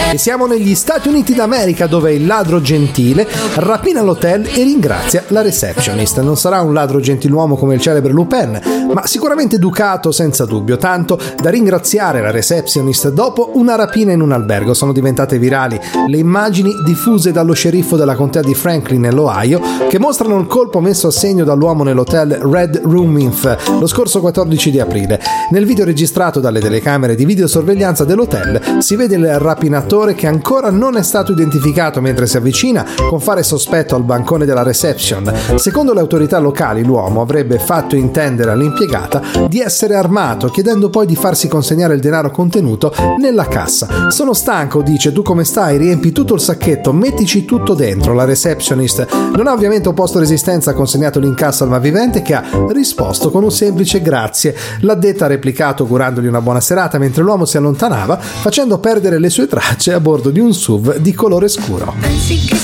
E siamo negli Stati Uniti d'America, dove il ladro gentile rapina l'hotel e ringrazia la receptionist. Non sarà un ladro gentiluomo come il celebre Lupin, ma sicuramente educato senza dubbio, tanto da ringraziare la receptionist dopo una rapina in un albergo. Sono diventate virali le immagini diffuse dallo sceriffo della contea di Franklin nell'Ohio, che mostrano il colpo messo a segno dall'uomo nell'hotel Red Room Inf lo scorso 14 di aprile. Nel video registrato dalle telecamere di videosorveglianza dell'hotel si vede il rapinatore, che ancora non è stato identificato, mentre si avvicina con fare sospetto al bancone della reception. Secondo le autorità locali, l'uomo avrebbe fatto intendere all'impiegata di essere armato, chiedendo poi di farsi consegnare il denaro contenuto nella cassa. Sono stanco, dice, tu come stai? Riempi tutto il sacchetto, mettici tutto dentro. La receptionist non ha ovviamente opposto resistenza, ha consegnato l'incasso al malvivente, che ha risposto con un semplice grazie. L'addetta ha replicato augurandogli una buona serata, mentre l'uomo si allontanava, facendo perdere le sue tracce a bordo di un SUV di colore scuro. Pensi che